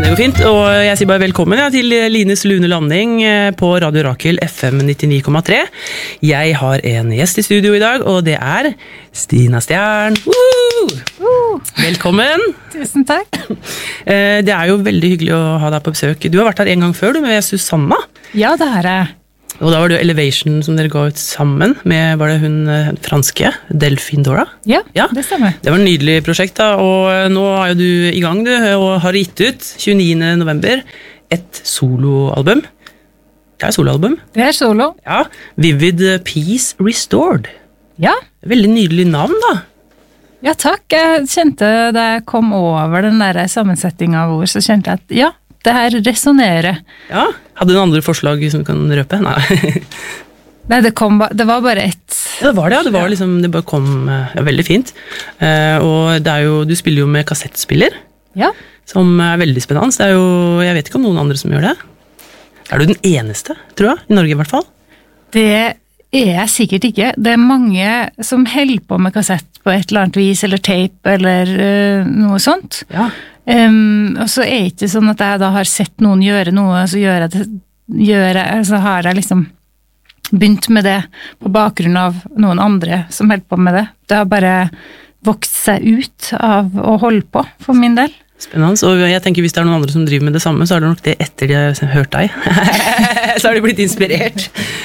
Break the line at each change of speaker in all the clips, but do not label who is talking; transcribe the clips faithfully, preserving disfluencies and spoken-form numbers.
det går fint, og jeg sier bare velkommen ja, til Lines Lune Landing på Radio Rakel F M nittini komma tre. Jeg har en gjest i studio i dag, og det er Stina Stjern. Uh! Uh! Velkommen!
Tusen takk.
Det er jo veldig hyggelig å ha deg på besøk. Du har vært her en gang før, du, med Susanna.
Ja, det har jeg.
Og da var det jo Elevation som dere ga ut sammen med, var det hun franske, Delphine Dora?
Ja, ja, det stemmer.
Det var en nydelig prosjekt da, og nå er jo du i gang du, og har gitt ut tjueniende november et soloalbum. Det er soloalbum.
Det er solo.
Ja, Vivid Peace Restored.
Ja.
Veldig nydelig navn da.
Ja, takk. Jeg kjente da jeg kom over den der sammensetningen av ord, så kjente jeg at ja, det her resonerer.
Ja, hadde du noen andre forslag som du kan røpe? Nei.
Nei, det, kom, det var bare ett.
Ja, det var det, ja. Det var liksom, det bare kom ja, veldig fint. Eh, og det er jo, du spiller jo med kassettspiller.
Ja.
Som er veldig spennende. Det er jo, jeg vet ikke om noen andre som gjør det. Er du den eneste, tror jeg, i Norge i hvert fall?
Det er jeg sikkert ikke. Det er mange som holder på med kassett på et eller annet vis, eller tape, eller uh, noe sånt.
Ja.
Um, og så er det ikke sånn at jeg da har sett noen gjøre noe, så, gjør jeg det, gjør jeg, så har jeg liksom begynt med det på bakgrunn av noen andre som holder på med det. Det har bare vokst seg ut av å holde på, for min del.
Spennende, og jeg tenker hvis det er noen andre som driver med det samme, så er det nok det etter de har hørt deg. Så har de blitt inspirert.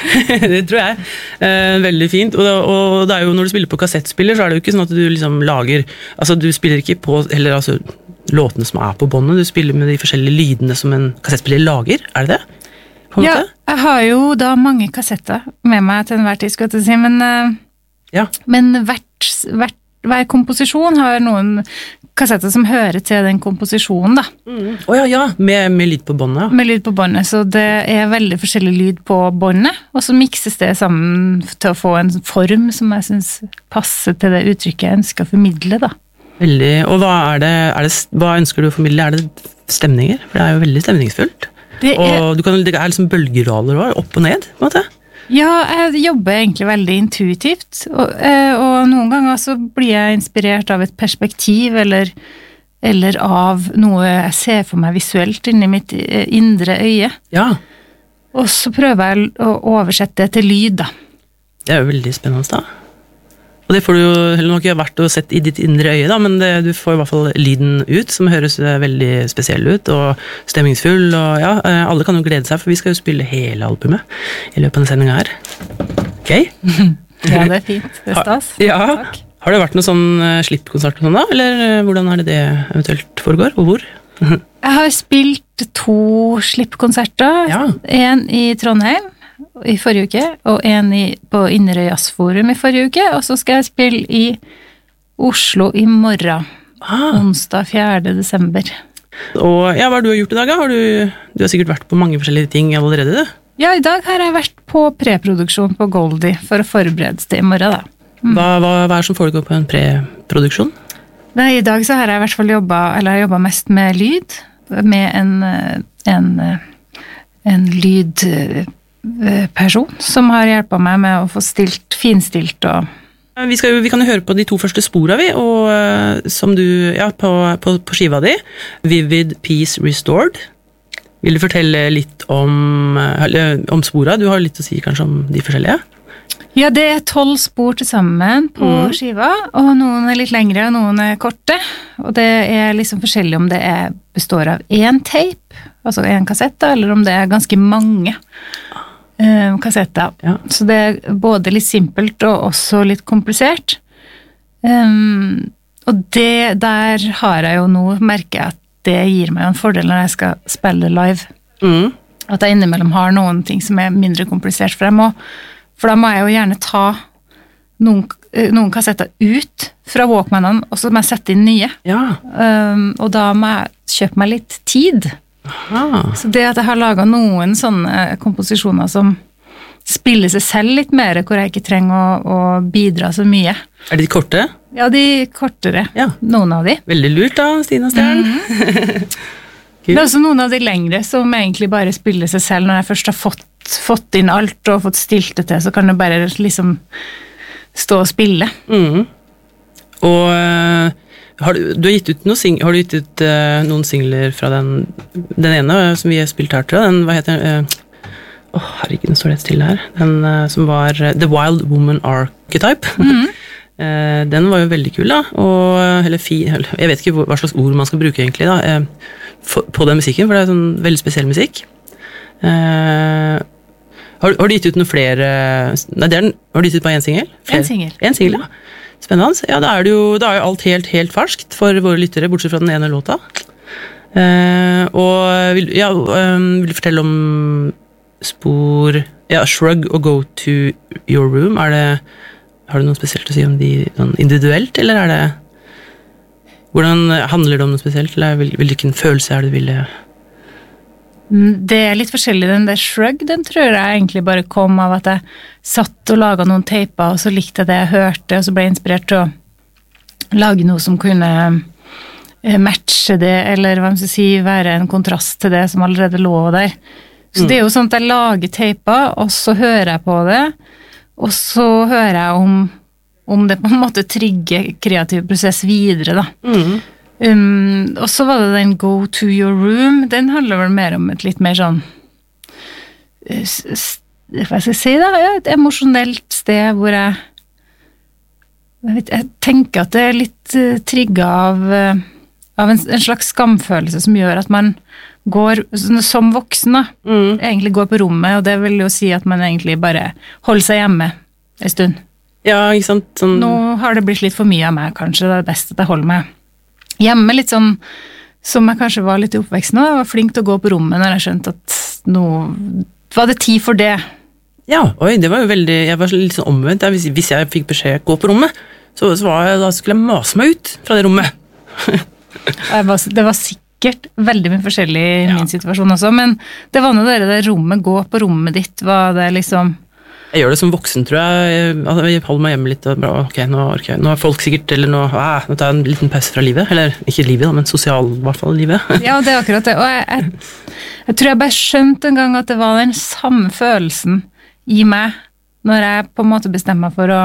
Det tror jeg. Eh, veldig fint. Og, og det er jo når du spiller på kassettspiller, så er det jo ikke sånn at du liksom lager, altså du spiller ikke på, eller altså låtene som er på båndet, du spiller med de forskjellige lydene som en kassettspiller lager, er det det?
Ja, jeg har jo da mange kassetter med meg til enhver tid, skal jeg si, men,
ja.
men hvert, hvert, hver komposisjon har noen kassetter som hører til den komposisjonen da.
Mm. Oh, ja, ja, med, med lyd på båndet. Ja.
Med lyd på båndet, så det er veldig forskjellig lyd på båndet, og så mikses det sammen til å få en form som jeg synes passer til det uttrykket jeg ønsker å formidle da.
Veldig, og hva er det, er det, hva ønsker du å formidle? Er det stemninger? For det er jo veldig stemningsfullt. Det er, og du kan, det er liksom bølgeraler opp og ned, på en måte.
Ja, jeg jobber egentlig veldig intuitivt, og, og noen ganger så blir jeg inspirert av et perspektiv, eller, eller av noe jeg ser for meg visuelt inni mitt indre øye. Ja. Og så prøver jeg å oversette det til lyd, da.
Det er jo veldig spennende, da. Og det får du jo heller nok ikke vært og sett i ditt indre øye, da, men det, du får i hvert fall lyden ut, som høres veldig spesiell ut, og stemningsfull, og ja, alle kan jo glede seg, for vi skal jo spille hele albumet i løpet av denne sendingen her. Ok?
Ja, det er fint. Det er stas.
Ja. Takk. Har det vært noen sånn slippkonsert og sånn da, eller hvordan er det det eventuelt foregår, og hvor?
Jeg har spilt to slippkonserter, ja. En i Trondheim, i forrige uke, og en i, på Inderøy Jazzforum i forrige uke, og så skal jeg spille i Oslo i morgen, ah. onsdag fjerde desember.
Og ja, hva har du gjort i dag? Har du, du har sikkert vært på mange forskjellige ting allerede, du?
Ja, i dag har jeg vært på preproduksjon på Goldie for å forberede til i morgen, da.
Mm. Hva, hva, hva er det som foregår på en preproduksjon?
Nei, i dag så har jeg i hvert fall jobbet, eller jeg har jobbet mest med lyd, med en, en, en lyd person som har hjulpet meg med å få stilt, finstilt og...
Vi, skal, vi kan jo høre på de to første sporene vi, og som du, ja, på, på, på skiva di, Vivid Peace Restored. Vil du fortelle litt om, om sporene? Du har litt å si kanskje om de forskjellige?
Ja, det er tolv spor til sammen på mm. skiva, og noen er litt lengre, og noen er korte, og det er liksom forskjellig om det er, består av en tape, altså en kassett, eller om det er ganske mange um, kassetter. Ja. Så det er både litt simpelt og også litt komplisert. Um, og det der har jeg jo nå, merker jeg at det gir meg en fordel når jeg skal spille live. Mm. At jeg innimellom har noen ting som er mindre komplisert, for jeg må For da må jeg jo gjerne ta noen, noen kassetter ut fra Walkmanen, og så må jeg sette inn nye. Ja. Um, og da må jeg kjøpe meg litt tid. Aha. Så det at jeg har laget noen sånne komposisjoner som spiller seg selv litt mer, hvor jeg ikke trenger å, å bidra så mye.
Er de korte?
Ja, de kortere. Ja. Noen av de.
Veldig lurt da, Stina Stjern. Mm.
Det er også noen av de lengre som egentlig bare spiller seg selv. Når jeg først har fått, fått inn alt og fått stilt det til, så kan det bare liksom stå og spille.
Mm. Og har du, du har gitt ut noen, sing, har du gitt ut uh, noen singler fra den, den ene som vi har spilt her, tror jeg, den, hva heter den? Åh, uh, oh, herregud, den står det stille her. Den uh, som var uh, The Wild Woman Archetype. Mm-hmm. uh, den var jo veldig kul da, og, eller fi, jeg vet ikke hva slags ord man skal bruke egentlig da, uh, for, på den musikken, for det er sånn veldig spesiell musikk. Uh, har, har du gitt ut noen flere, nei, det er den, har du gitt ut bare en singel?
En singel.
En singel, ja. Spennende. Ja, da er det jo, da er jo alt helt, helt ferskt for våre lyttere, bortsett fra den ene låta. Uh, og vil, ja, um, vil du fortelle om spor, ja, Shrug og Go to Your Room, er det, har du noe spesielt å si om de sånn individuelt, eller er det, hvordan handler det om noe spesielt, eller vil, hvilken følelse er det du ville?
Det er litt forskjellig, den der Shrug, den tror jeg egentlig bare kom av at jeg satt og laget noen teiper, og så likte jeg det jeg hørte, og så ble jeg inspirert til å lage noe som kunne matche det, eller hva man skal si, være en kontrast til det som allerede lå der. Så mm. det er jo sånn at jeg lager teiper, og så hører jeg på det, og så hører jeg om, om det på en måte trigger kreativ prosess videre, da. Mm. Um, og så var det den Go to Your Room, den handler vel mer om et litt mer sånn hva skal jeg si da, ja, et emosjonelt sted hvor jeg jeg, vet, jeg tenker at det er litt uh, trigget av, uh, av en, en slags skamfølelse som gjør at man går som voksen da, mm. egentlig går på rommet, og det vil jo si at man egentlig bare holder seg hjemme en stund.
Ja, ikke sant? Sånn...
Nå har det blitt litt for mye av meg, kanskje det er best at jeg holder meg hjemme, litt sånn som jeg kanskje var litt i oppveksten nå. Jeg var flink til å gå på rommet når jeg skjønte at nå var det tid for det.
Ja, oi, det var jo veldig, jeg var litt sånn omvendt. Hvis, hvis jeg fikk beskjed gå på rommet, så, så var jeg, da skulle jeg mase meg ut fra det rommet.
jeg var, det var sikkert veldig mye forskjellig i ja. Min situasjon også, men det var noe der, det rommet, gå på rommet ditt, var det liksom...
Jeg gjør det som voksen, tror jeg. Altså, jeg holder meg hjemme litt, og bra, ok, nå orker jeg. Nå er folk sikkert, eller nå, ah, nå tar jeg en liten pause fra livet. Eller, ikke livet da, men sosial, i hvert fall livet.
Ja, det er akkurat det. Og jeg, jeg, jeg tror jeg bare skjønte en gang at det var den samme følelsen i meg, når jeg på en måte bestemte meg for å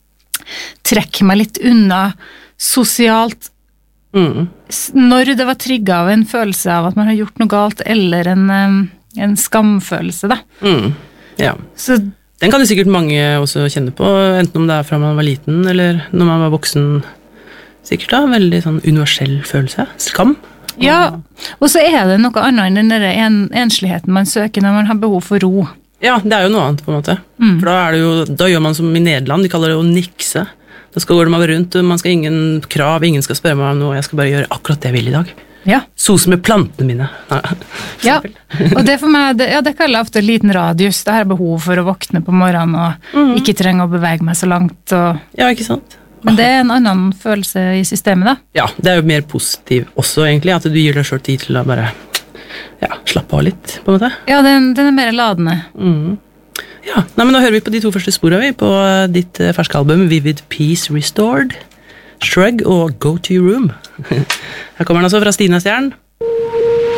trekke meg litt unna sosialt. Mm. Når det var trigget av en følelse av at man har gjort noe galt, eller en, en skamfølelse, da. Mm. Ja. Så den kan jo sikkert mange også kjenne på, enten om det er fra man var liten, eller når man var voksen. Sikkert da, veldig sånn universell følelse. Skam. Ja, og så er det noe annet enn den der en, ensligheten man søker når man har behov for ro. Ja, det er jo noe annet på en måte. Mm. For da, er det jo, da gjør man som i Nederland, de kaller det å nikse. Da skal gå meg rundt, man skal ingen krav, ingen skal spørre meg om noe, jeg skal bare gjøre akkurat det jeg vil i dag. Ja. Sose med plantene mine. Ja, og det for meg, det, ja, det kaller jeg ofte en liten radius. Det har behov for å våkne på morgenen og mm. ikke trenge å bevege meg så langt. Og... Ja, ikke sant? Men det er en annen følelse i systemet da. Ja, det er jo mer positiv også egentlig, at du gir deg selv tid til å bare ja, slappe av litt, på en måte. Ja, den, den er mer ladende. Mm. Ja, nei, men da hører vi på de to første sporene vi, på ditt ferske album Vivid Peace Restored. Shrug og Go to Your Room. Her kommer den altså fra Stina Stjern.